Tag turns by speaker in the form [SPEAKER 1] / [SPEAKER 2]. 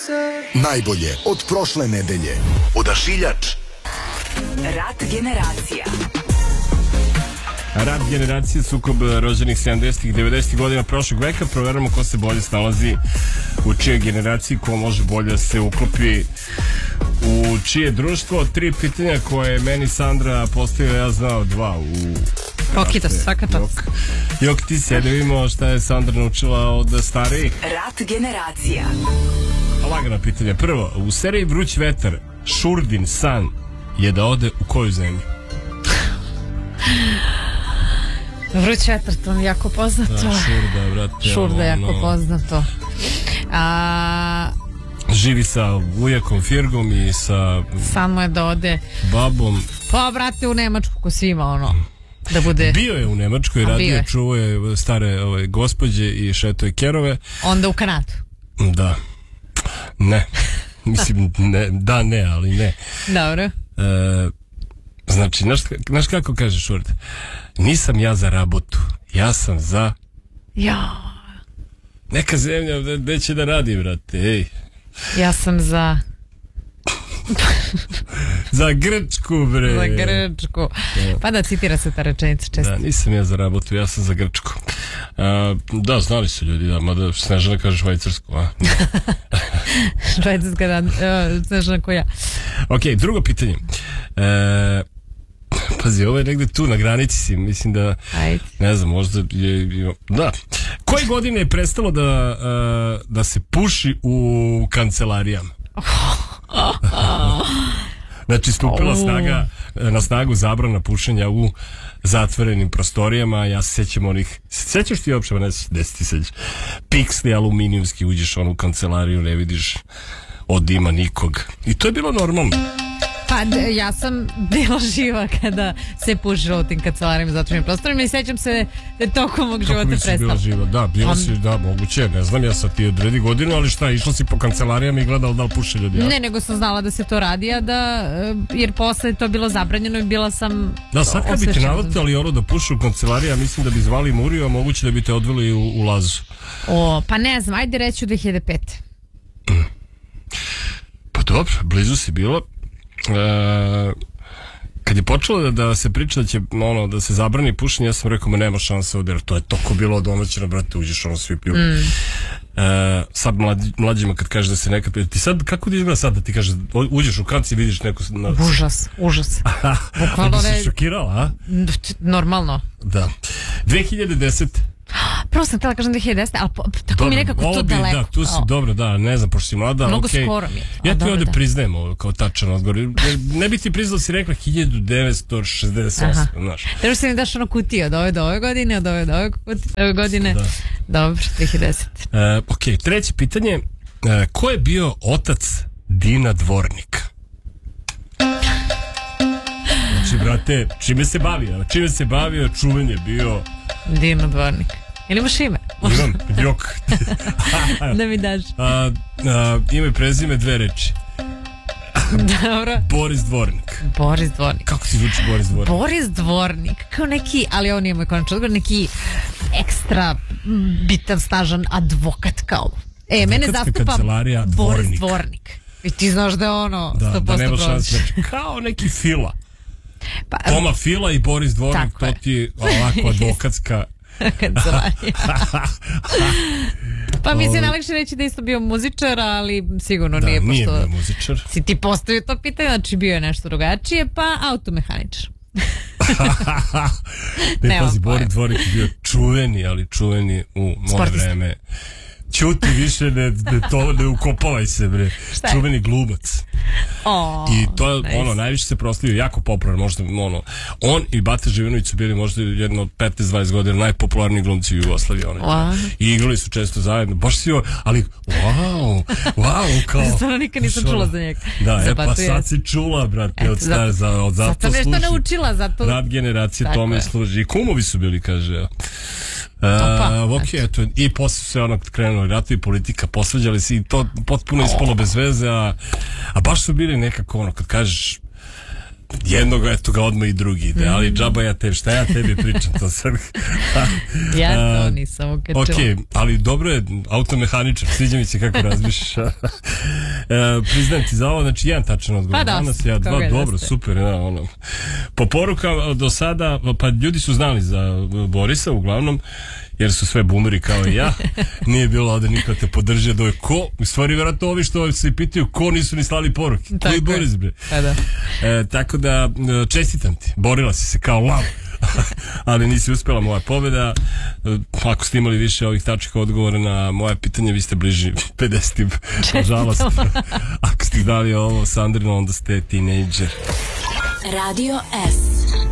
[SPEAKER 1] Najbolje od prošle nedelje. Odašiljač.
[SPEAKER 2] Rat generacija.
[SPEAKER 3] Rat generacije, sukob rođenih 70-ih, 90-ih godina prošlog veka. Proveramo ko se bolje snalazi u čijoj generaciji, ko može bolje se uklopi u čije društvo. 3 pitanja koje je meni Sandra postavila, ja znao 2 u...
[SPEAKER 4] Rokita, svaka čast.
[SPEAKER 3] Jok, ti se da vidimo šta je Sandra naučila od starijih.
[SPEAKER 2] Rat generacija.
[SPEAKER 3] Lagana pitanja. Prvo, u seriji Vruć vetar Šurdin san je da ode u koju zemlju?
[SPEAKER 4] Vruć vetar, to mi je jako poznato.
[SPEAKER 3] Da, Šurda, brate.
[SPEAKER 4] Šurda je jako poznato.
[SPEAKER 3] Živi sa ujakom Firgom i sa...
[SPEAKER 4] Samo je da ode...
[SPEAKER 3] Babom.
[SPEAKER 4] Pa, brate, u Nemačku ko svima, ono... Da bude...
[SPEAKER 3] Bio je u Nemačkoj, radio, čuo je stare gospođe i šeto je kerove.
[SPEAKER 4] Onda u Kanadu.
[SPEAKER 3] Da. Ne. Mislim, ne, da, ne, ali ne.
[SPEAKER 4] Dobro.
[SPEAKER 3] Znači, znaš kako kaže Šurda? Nisam ja za rabotu, ja sam za...
[SPEAKER 4] Ja.
[SPEAKER 3] Neka zemlja gde će da radi, brate, ej.
[SPEAKER 4] Ja sam za...
[SPEAKER 3] Za Grčku, bre.
[SPEAKER 4] Za Grčku. Pa da, citira se ta rečenica često.
[SPEAKER 3] Da, nisam ja za rabotu, ja sam za Grčku. Da, znali su ljudi, da, mada Snežana kaže Švajcarsku, a?
[SPEAKER 4] Švajcarska, da, Snežana ko ja.
[SPEAKER 3] Ok, drugo pitanje. Pazi, ovo je negde tu na granici si, mislim da...
[SPEAKER 4] Ajde.
[SPEAKER 3] Ne znam, možda je... Da. Koje godine je prestalo da se puši u kancelarijama? Znači, stupila na snagu zabrana pušenja u zatvorenim prostorijama. Ja se sjećam onih... Sjećaš ti uopšte, ne se sjećaš? Piksli aluminijumski, uđeš u onu kancelariju, ne vidiš od dima nikog. I to je bilo normalno.
[SPEAKER 4] Pa ja sam bila živa kada se pušilo u tim kancelarijama zatvorenim prostorima i sjećam se da je tokom mog života prestalo.
[SPEAKER 3] Kako bi si bila živa? Da, bila si, da, moguće, ne znam, ja sad ti odredi godinu, ali šta, išla si po kancelarijama i gledala da li puše ljudi? Ja?
[SPEAKER 4] Ne, nego sam znala da se to radi, jer posle je to bilo zabranjeno i bila sam...
[SPEAKER 3] Da, sad kad bi te navatali ono da pušu u kancelarija, mislim da bi zvali Muriju, a moguće da bi te odveli u Lazu.
[SPEAKER 4] Pa ne znam, ajde reći u 2005.
[SPEAKER 3] Pa dobro, blizu si bila. Kad je počelo da se priča da će da se zabrani pušenje, ja sam rekao, nema šanse ovdje, jer to je toko bilo odomaćeno, brate, uđeš svi piju. Sad mlađima kad kaže da se nekad piju, ti sad, kako ti izgleda sad da ti kaže, uđeš u kanci i vidiš neko...
[SPEAKER 4] Užas.
[SPEAKER 3] Da si šokirala, a?
[SPEAKER 4] Normalno.
[SPEAKER 3] Da. 2010.
[SPEAKER 4] Prvo sam htjela kažem 2010, ali tako mi nekako to daleko.
[SPEAKER 3] Da, tu si dobro, da, ne znam, pošto si mlada,
[SPEAKER 4] mnogo skoro mi je.
[SPEAKER 3] Ja ti ovdje priznajem ovo kao tačan odgovor. Ne bi ti priznala, si rekla 1968, znaš.
[SPEAKER 4] Treba se mi daš ono kutije od ove do ove godine, od ove do ove godine. Dobro, 2010.
[SPEAKER 3] Ok, treće pitanje. Ko je bio otac Dina Dvornika? Znači, brate, čime se bavio, čuven je bio...
[SPEAKER 4] Dino Dvornik. Ili imaš ime?
[SPEAKER 3] Imam, Jok.
[SPEAKER 4] Da mi daš.
[SPEAKER 3] Ime i prezime 2 reči.
[SPEAKER 4] Dobro.
[SPEAKER 3] Boris Dvornik. Kako ti zvuči Boris Dvornik?
[SPEAKER 4] Boris Dvornik, kao neki, ali on nije moj konačan odgovor, neki ekstra bitan, snažan advokat kao. Mene zastupa Boris Dvornik. I ti znaš da je ono 100%
[SPEAKER 3] da nema šanse. Kao neki Fila. Toma Fila i Boris Dvornik, to ti je ovako advokatska
[SPEAKER 4] kancelarija. Pa mislim, najlakše reći da isto bio muzičar, ali sigurno nije,
[SPEAKER 3] nije bio muzičar.
[SPEAKER 4] Si ti postavio to pitanje, znači bio je nešto drugačije, pa automehaničar.
[SPEAKER 3] Ne, pazi, Boris Dvornik je bio čuveni u moje vreme. Ćuti više, ne ukopavaj se, bre. Čuveni glumac. I to je najviše se proslavio, jako popularan, možda on i Bata Živinović su bili možda jedno od 15-20 godina najpopularniji glumci u Jugoslaviji. I igrali su često zajedno. Baš si ali wow, kao...
[SPEAKER 4] Stvarno nikad nisam čula za njega.
[SPEAKER 3] Da, pa sad si čula, brate, od stare, zato služi.
[SPEAKER 4] Sad sam nešto naučila, zato...
[SPEAKER 3] Rad generacije tome služi. I kumovi su bili, kaže, ok, eto, i posle su se krenuli ratovi, politika, posvađali se i to potpuno ispalo bez veze, a baš su bili nekako kad kažeš jednog, eto ga odmah i drugi ide, ali džaba šta ja tebi pričam to sad.
[SPEAKER 4] Ja to nisam ukačila.
[SPEAKER 3] Ok, ali dobro je, automehaničar, sviđa mi se kako razmišljaš. Priznajem ti za ovo, znači jedan tačan odgovor. Danas ja dva, dobro, super. Po porukama do sada, pa ljudi su znali za Borisa uglavnom, jer su sve boomeri kao i ja. Nije bilo ovde niko te podržio da je ko, u stvari vjerojatno ovi što se pitaju ko nisu ni slali poruke. Koji Boris bre? Tako da čestitam ti, borila si se kao lav. Ali nisi uspjela, moja pobjeda. Ako ste imali više ovih tačaka odgovora na moje pitanje, vi ste bliži 50. Nažalost. Ako ste dali ovo Sandrino, onda ste tinejdžer.
[SPEAKER 2] Radio S.